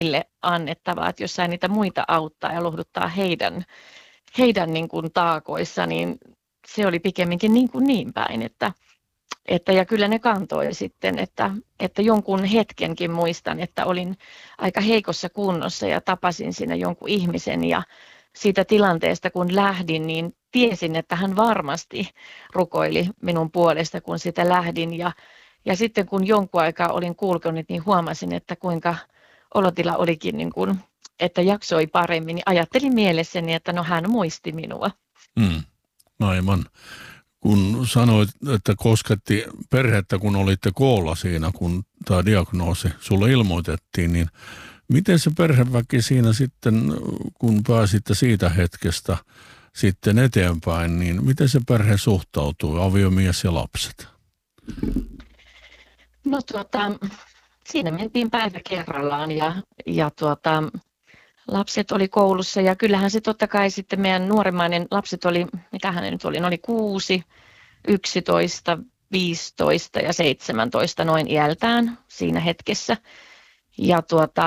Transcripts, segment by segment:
annettavaa, että jos sai niitä muita auttaa ja lohduttaa heidän niin kuin taakoissa, niin se oli pikemminkin niin päin, että ja kyllä ne kantoi sitten, että jonkun hetkenkin muistan, että olin aika heikossa kunnossa ja tapasin siinä jonkun ihmisen ja siitä tilanteesta kun lähdin, niin tiesin, että hän varmasti rukoili minun puolesta, kun sitä lähdin ja sitten kun jonkun aikaa olin kulkenut, niin huomasin, että kuinka olotila olikin, niin kuin, että jaksoi paremmin. Niin ajattelin mielessäni, että no hän muisti minua. Aivan. Kun sanoit, että kosketti perhettä, kun olitte koolla siinä, kun tämä diagnoosi sulle ilmoitettiin, niin miten se perheväki siinä sitten, kun pääsitte siitä hetkestä sitten eteenpäin, niin miten se perhe suhtautuu, aviomies ja lapset? No siinä mentiin päivä kerrallaan ja lapset oli koulussa ja kyllähän se totta kai sitten meidän nuorimmainen lapset oli, mitä hänen nyt oli, ne oli 6, 11, 15 ja 17 noin iältään siinä hetkessä. Ja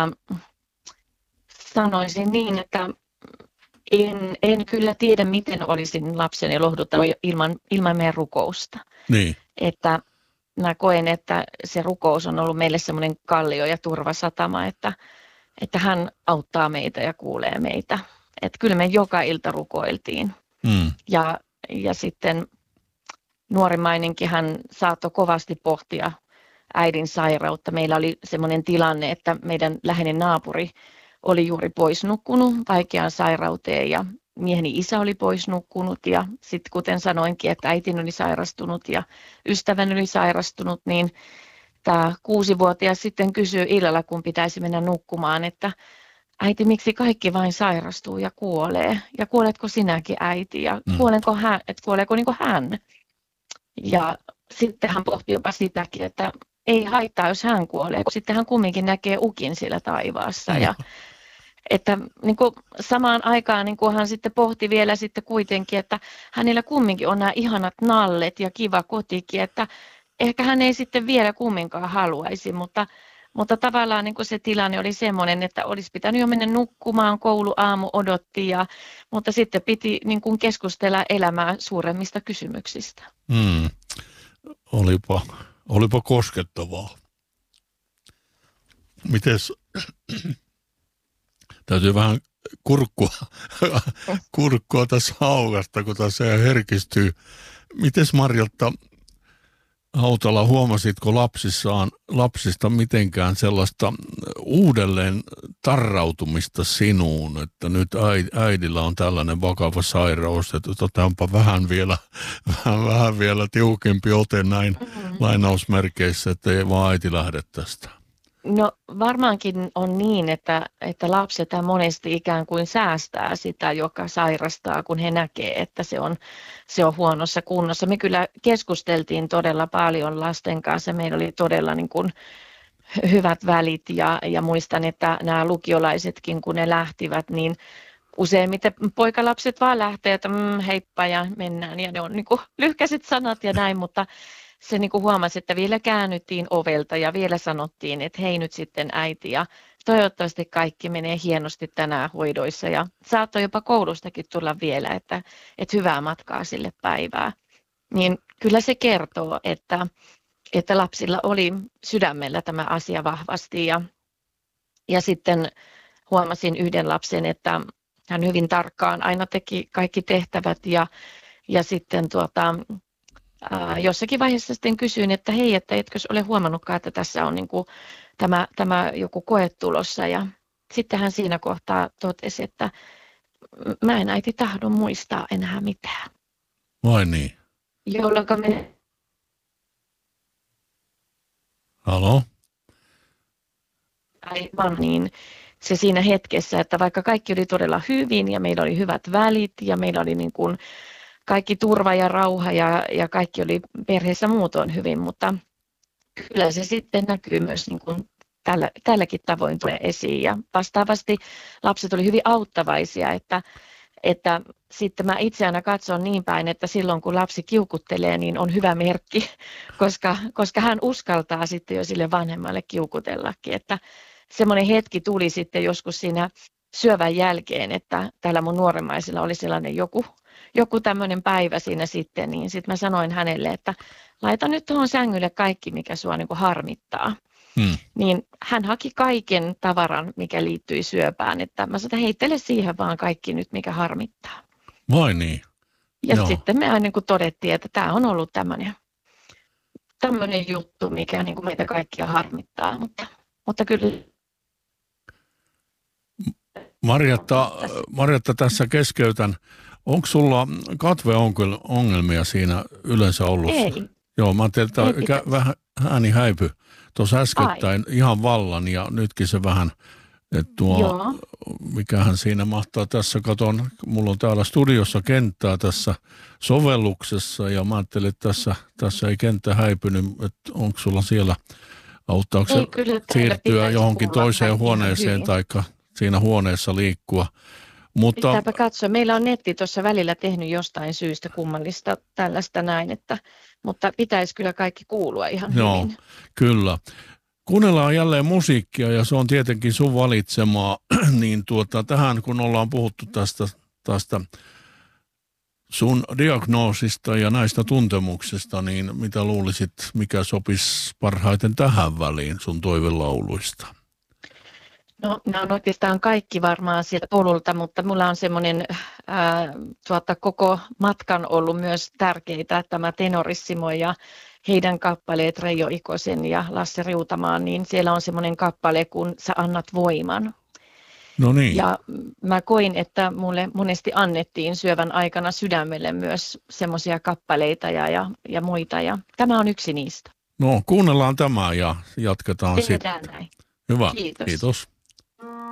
sanoisin niin, että en kyllä tiedä, miten olisin lapseni lohduttanut ilman meidän rukousta. Niin. Että mä koen, että se rukous on ollut meille semmoinen kallio ja turvasatama, että hän auttaa meitä ja kuulee meitä. Että kyllä me joka ilta rukoiltiin. Ja sitten nuorimmainenkin hän saattoi kovasti pohtia äidin sairautta. Meillä oli semmoinen tilanne, että meidän läheinen naapuri oli juuri pois nukkunut vaikeaan sairauteen ja mieheni isä oli pois nukkunut ja sitten kuten sanoinkin, että äitini oli sairastunut ja ystäväni oli sairastunut, niin tämä 6-vuotias sitten kysyi illalla, kun pitäisi mennä nukkumaan, että äiti, miksi kaikki vain sairastuu ja kuolee? Ja kuoletko sinäkin, äiti? Ja kuoleeko niin kuin hän? Ja sitten hän pohti jopa sitäkin, että ei haittaa, jos hän kuolee, kun sitten hän kumminkin näkee ukin siellä taivaassa. Ja että niin kuin samaan aikaan niin kuin hän sitten pohti vielä sitten kuitenkin, että hänellä kumminkin on nämä ihanat nallet ja kiva kotikin, että ehkä hän ei sitten vielä kumminkaan haluaisi, mutta tavallaan niin kuin se tilanne oli semmoinen, että olisi pitänyt jo mennä nukkumaan, kouluaamu odotti, mutta sitten piti niin kuin keskustella elämää suuremmista kysymyksistä. Olipa koskettavaa. Mites, täytyy vähän kurkkua tässä aukasta, kun tässä herkistyy. Mites Marjalta Hautala, huomasitko lapsista mitenkään sellaista uudelleen tarrautumista sinuun, että nyt äidillä on tällainen vakava sairaus, että otetaanpa vähän vielä tiukempi ote näin lainausmerkeissä, että ei vaan äiti lähde tästä? No varmaankin on niin, että lapset monesti ikään kuin säästää sitä, joka sairastaa, kun he näkee, että se on huonossa kunnossa. Me kyllä keskusteltiin todella paljon lasten kanssa. Meillä oli todella niin kuin hyvät välit ja muistan, että nämä lukiolaisetkin, kun ne lähtivät, niin useimmiten poikalapset vaan lähtee, että heippa ja mennään. Ja ne on niin kuin lyhkäiset sanat ja näin, mutta se niin kuin huomasi, että vielä käännyttiin ovelta ja vielä sanottiin, että hei nyt sitten äiti ja toivottavasti kaikki menee hienosti tänään hoidoissa ja saattoi jopa koulustakin tulla vielä, että hyvää matkaa sille päivää. Niin kyllä se kertoo, että lapsilla oli sydämellä tämä asia vahvasti ja sitten huomasin yhden lapsen, että hän hyvin tarkkaan aina teki kaikki tehtävät ja sitten jossakin vaiheessa sitten kysyin, että hei, että etkö ole huomannutkaan, että tässä on niin kuin tämä joku koe tulossa. Ja sitten hän siinä kohtaa totesi, että mä en äiti tahdon muistaa enää mitään. Vai niin? Jolloin me... Halo? Aivan niin. Se siinä hetkessä, että vaikka kaikki oli todella hyvin ja meillä oli hyvät välit ja meillä oli niin kuin kaikki turva ja rauha ja kaikki oli perheessä muutoin hyvin, mutta kyllä se sitten näkyy myös niin kuin tälläkin tavoin tulee esiin. Ja vastaavasti lapset oli hyvin auttavaisia, että sitten mä itse aina katson niin päin, että silloin kun lapsi kiukuttelee, niin on hyvä merkki, koska hän uskaltaa sitten jo sille vanhemmalle kiukutellakin, että semmoinen hetki tuli sitten joskus siinä syövän jälkeen, että täällä mun nuoremmaisilla oli sellainen joku tämmöinen päivä siinä sitten, niin sitten mä sanoin hänelle, että laita nyt tuohon sängylle kaikki, mikä sua niin kuin harmittaa. Niin hän haki kaiken tavaran, mikä liittyi syöpään, että mä sanoin, että heittele siihen vaan kaikki nyt, mikä harmittaa. Vai niin? Ja sitten me aina niin kuin todettiin, että tämä on ollut tämmöinen juttu, mikä niin kuin meitä kaikkia harmittaa, mutta kyllä. Marjatta, tässä keskeytän. Onko sulla katveongelmia siinä yleensä ollut? Ei. Joo, mä ajattelin, että vähän ääni häipy tuossa äskettäin ihan vallan ja nytkin se vähän, että mikähän siinä mahtaa tässä, katon, mulla on täällä studiossa kenttää tässä sovelluksessa ja mä ajattelin, että tässä ei kenttä häipynyt, että onko sulla siellä, auttaako se siirtyä johonkin toiseen huoneeseen tai siinä huoneessa liikkua. Mutta pitääpä katsoa. Meillä on netti tuossa välillä tehnyt jostain syystä kummallista tällaista näin, mutta pitäisi kyllä kaikki kuulua ihan hyvin. Kyllä. Kuunnellaan jälleen musiikkia ja se on tietenkin sun valitsemaa, niin tähän kun ollaan puhuttu tästä sun diagnoosista ja näistä tuntemuksista, niin mitä luulisit, mikä sopisi parhaiten tähän väliin sun toivelauluista? No, nämä on oikeastaan kaikki varmaan sieltä polulta, mutta mulla on semmoinen koko matkan ollut myös tärkeitä, tämä Tenorissimo ja heidän kappaleet Reijo Ikosen ja Lasse Riutamaan, niin siellä on semmoinen kappale, kun sä annat voiman. No niin. Ja mä koin, että mulle monesti annettiin syövän aikana sydämelle myös semmoisia kappaleita ja muita, ja tämä on yksi niistä. No, kuunnellaan tämä ja jatketaan sitten. Näin. Hyvä, Kiitos. Kiitos.